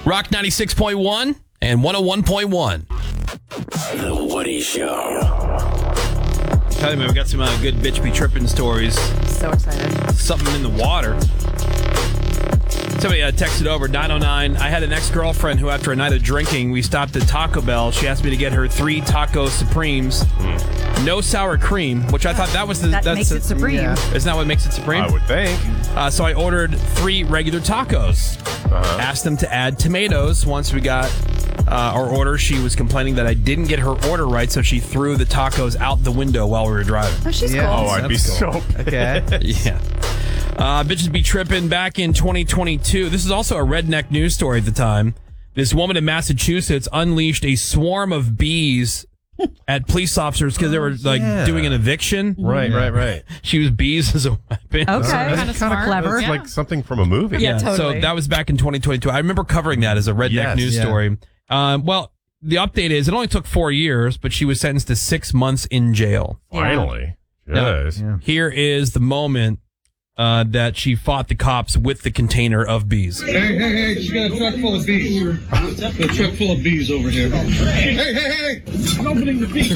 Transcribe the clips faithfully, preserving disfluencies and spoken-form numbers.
Rock ninety-six point one and one oh one point one. The Woody Show. Tell you, man, we got some uh, good bitch be tripping stories. So excited. Something in the water. Somebody uh, texted over, nine oh nine. I had an ex-girlfriend who, after a night of drinking, we stopped at Taco Bell. She asked me to get her three Taco Supremes. Mm. No sour cream, which I thought that was the... That that's makes a, it supreme. Yeah. Isn't that what makes it supreme? I would think. Uh, so I ordered three regular tacos. Uh-huh. Asked them to add tomatoes. Once we got uh, our order, she was complaining that I didn't get her order right, so she threw the tacos out the window while we were driving. Oh, she's yeah. cool. Oh, I'd That's be cool. so... Okay. Yeah. Uh, bitches be tripping back in twenty twenty-two. This is also a redneck news story at the time. This woman in Massachusetts unleashed a swarm of bees at police officers because they were like yeah. doing an eviction. Right, right, right. She used bees as a weapon. Okay. That's Kinda kinda clever. That's Yeah. like something from a movie. Yeah, totally. So that was back in twenty twenty-two. I remember covering that as a redneck Yes, news yeah. story. Um, well, the update is it only took four years, but she was sentenced to six months in jail. Finally. Now, Yes. Yeah. Here is the moment uh, that she fought the cops with the container of bees. Hey, hey, hey, she got a truck full of bees. Got a truck full of bees over here. Hey, hey, hey, I'm opening the bees.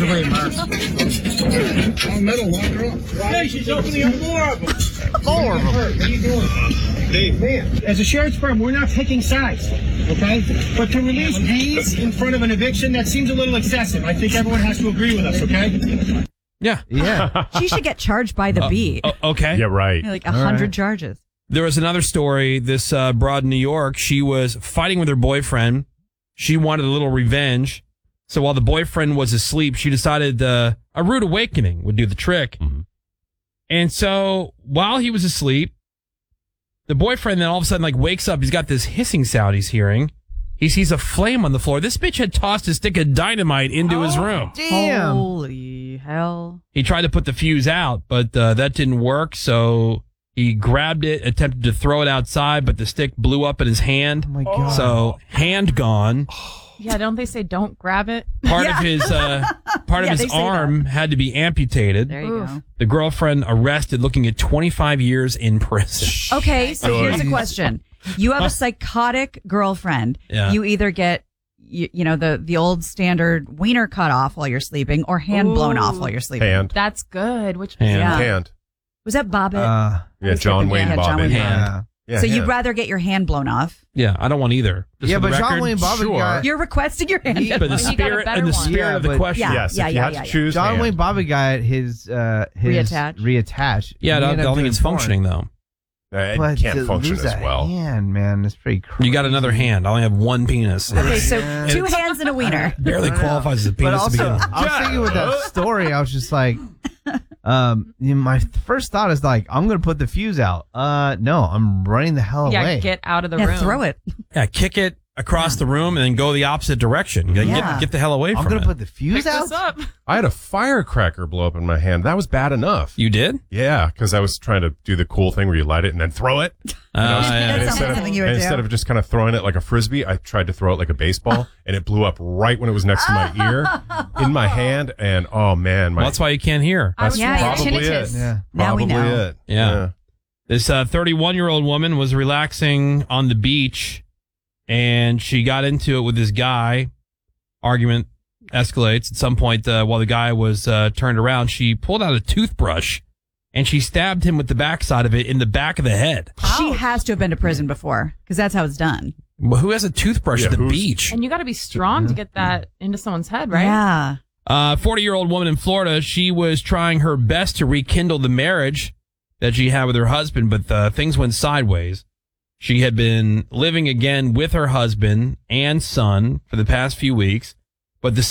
Oh, metal, lock her up. Hey, she's opening up more of them. More of them. What are you doing? Hey, man. As a sheriff's firm, we're not taking sides, okay? But to release bees in front of an eviction, that seems a little excessive. I think everyone has to agree with us, okay? Yeah. Yeah. She should get charged by the bee. Oh, okay. Yeah, right. Like a hundred right. charges. There was another story. This uh, broad in New York, she was fighting with her boyfriend. She wanted a little revenge. So while the boyfriend was asleep, she decided uh, a rude awakening would do the trick. Mm-hmm. And so while he was asleep, the boyfriend then all of a sudden like wakes up. He's got this hissing sound he's hearing. He sees a flame on the floor. This bitch had tossed a stick of dynamite into his room. Damn. Holy hell. He tried to put the fuse out, but uh, that didn't work. So he grabbed it, attempted to throw it outside, but the stick blew up in his hand. Oh my God. So hand gone. Yeah, don't they say don't grab it? Part Yeah. of his uh, part Yeah, of they his say arm had to be amputated. There you Oof. go. The girlfriend arrested, looking at twenty-five years in prison. Okay, so Good. here's a question. You have a psychotic girlfriend. Yeah. You either get, you, you know, the, the old standard wiener cut off while you're sleeping or hand blown Ooh. off while you're sleeping. Hand. That's good. Which Hand. Yeah. Hand. Was that Bobbitt? Uh, Yeah, was John thinking, Wayne yeah, John Bobbitt. Wayne Hand. Yeah, so hand. you'd rather get your hand blown off? Yeah, I don't want either. Just yeah, for the but John record, Wayne Bobbitt sure. got You're requesting your hand. He- blown But the off. He got a spirit better and the one. spirit Yeah, of the but- question. Yeah. Yes, if you had yeah, to yeah. choose John hand. Wayne Bobbitt got his uh his Reattached? reattached. Yeah, I He don't, I ended don't up think doing it's porn. functioning though. Uh, it But can't to function lose as a well. hand, man, it's pretty crazy. You got another hand. I only have one penis. Okay, so two hands and a wiener. Barely I know. qualifies as a But penis to also, begin with. I was thinking with that story, I was just like, um, you know, my first thought is like, I'm gonna put the fuse out. Uh, no, I'm running the hell yeah, away. get out of the Yeah, room. throw it. Yeah, kick it across the room and then go the opposite direction. Get, Yeah. get the hell away I'm from gonna it. put the fuse Pick out. this up. I had a firecracker blow up in my hand. That was bad enough. You did? Yeah, because I was trying to do the cool thing where you light it and then throw it. Uh, yeah. That And sounds instead like of, something you would and do. instead of just kind of throwing it like a frisbee, I tried to throw it like a baseball, and it blew up right when it was next to my ear, in my hand, and oh man, my Well, that's why you can't hear. I was Yeah, yeah, probably it. tinnitus. Yeah. Now we Probably know. it. Yeah. This uh, thirty-one-year-old woman was relaxing on the beach, and she got into it with this guy. Argument escalates. At some point, uh, while the guy was uh, turned around, she pulled out a toothbrush, and she stabbed him with the backside of it in the back of the head. She has to have been to prison before because that's how it's done. Well, who has a toothbrush Yeah, at the who's- beach? And you got to be strong to get that into someone's head, right? Yeah. A forty-year-old woman in Florida, she was trying her best to rekindle the marriage that she had with her husband, but uh, things went sideways. She had been living again with her husband and son for the past few weeks, but the